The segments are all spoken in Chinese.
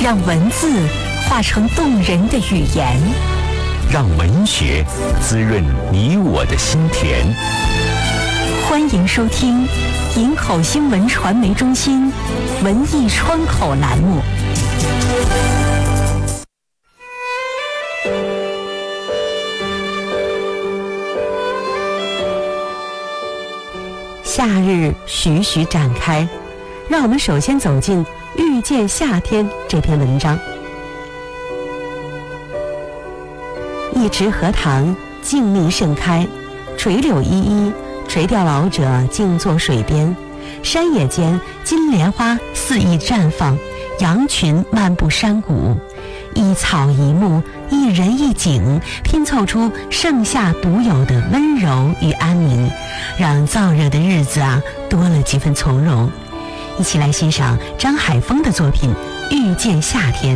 让文字化成动人的语言， 让文学滋润你我的心田。 欢迎收听营口新闻传媒中心文艺窗口栏目。夏日徐徐展开，让我们首先走进《遇见夏天》这篇文章。一池荷塘静谧盛开，垂柳依依，垂钓老者静坐水边，山野间金莲花肆意绽放，羊群漫步山谷，一草一木，一人一景，拼凑出盛夏独有的温柔与安宁，让燥热的日子多了几分从容。一起来欣赏张海峰的作品《遇见夏天》。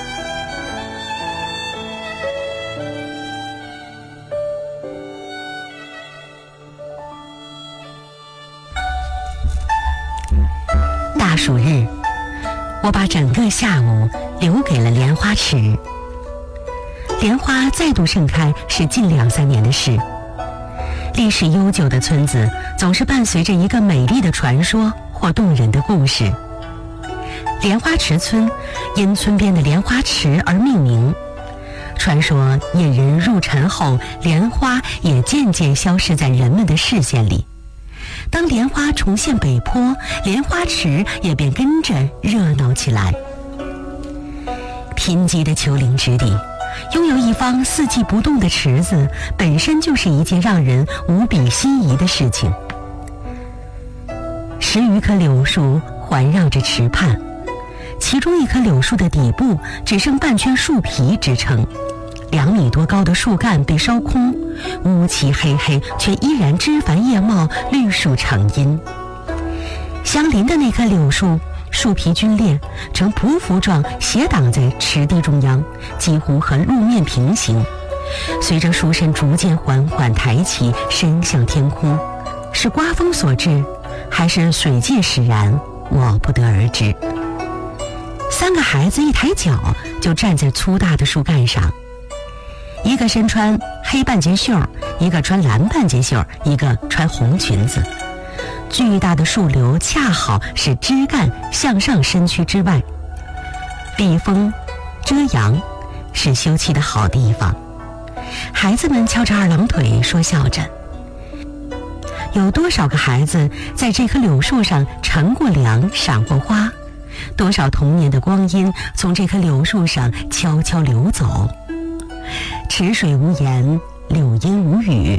大暑日，我把整个下午留给了莲花池。莲花再度盛开是近2-3年的事。历史悠久的村子总是伴随着一个美丽的传说或动人的故事。莲花池村因村边的莲花池而命名。传说引人入城后，莲花也渐渐消失在人们的视线里。当莲花重现北坡，莲花池也便跟着热闹起来。贫瘠的丘陵之地，拥有一方四季不动的池子，本身就是一件让人无比心仪的事情。10余棵柳树环绕着池畔，其中一棵柳树的底部只剩半圈树皮支撑，2米多高的树干被烧空，乌漆黑黑，却依然枝繁叶茂，绿树成荫。相邻的那棵柳树，树皮皲裂，呈匍匐状斜挡在池地中央，几乎和路面平行。随着树身逐渐缓缓抬起，伸向天空，是刮风所致，还是水借使然，我不得而知。3个孩子一抬脚就站在粗大的树干上，一个身穿黑半截袖，一个穿蓝半截袖，一个穿红裙子。巨大的树瘤恰好使枝干向上伸屈之外，避风遮阳，是休憩的好地方。孩子们翘着2郎腿说笑着。有多少个孩子在这棵柳树上乘过凉，赏过花？多少童年的光阴从这棵柳树上悄悄流走？池水无言，柳荫无语。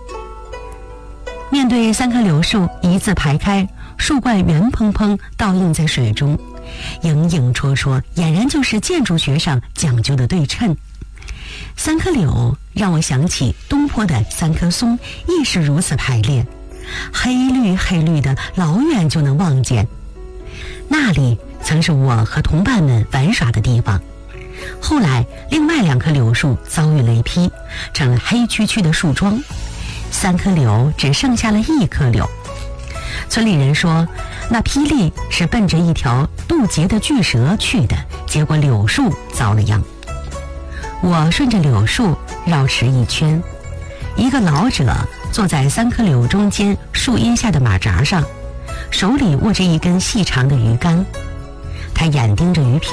面对3棵柳树一字排开，树冠圆蓬蓬倒映在水中，影影绰绰，俨然就是建筑学上讲究的对称。3棵柳让我想起东坡的3棵松，亦是如此排列，黑绿黑绿的，老远就能望见。那里曾是我和同伴们玩耍的地方。后来另外2棵柳树遭遇雷劈，成了黑黢黢的树桩，3棵柳只剩下了1棵柳。村里人说，那霹雳是奔着一条渡劫的巨蛇去的，结果柳树遭了殃。我顺着柳树绕池一圈，一个老者坐在3棵柳中间树荫下的马扎上，手里握着一根细长的鱼竿，他眼盯着鱼片